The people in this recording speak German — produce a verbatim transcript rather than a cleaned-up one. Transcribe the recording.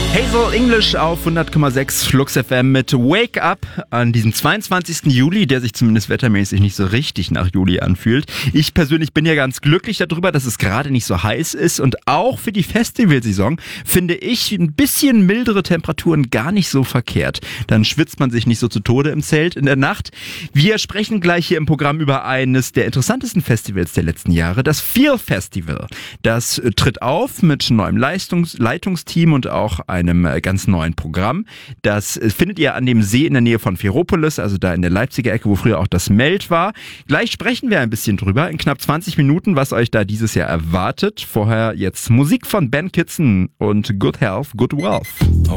Hazel English auf hundert Komma sechs Flux F M mit Wake Up an diesem zweiundzwanzigsten Juli, der sich zumindest wettermäßig nicht so richtig nach Juli anfühlt. Ich persönlich bin ja ganz glücklich darüber, dass es gerade nicht so heiß ist und auch für die Festivalsaison finde ich ein bisschen mildere Temperaturen gar nicht so verkehrt. Dann schwitzt man sich nicht so zu Tode im Zelt in der Nacht. Wir sprechen gleich hier im Programm über eines der interessantesten Festivals der letzten Jahre, das Feel Festival. Das tritt auf mit neuem Leistungs- Leitungsteam und auch einem ganz neuen Programm. Das findet ihr an dem See in der Nähe von Ferropolis, also da in der Leipziger Ecke, wo früher auch das Melt war. Gleich sprechen wir ein bisschen drüber, in knapp zwanzig Minuten, was euch da dieses Jahr erwartet. Vorher jetzt Musik von Ben Kitson und Good Health, Good Wealth.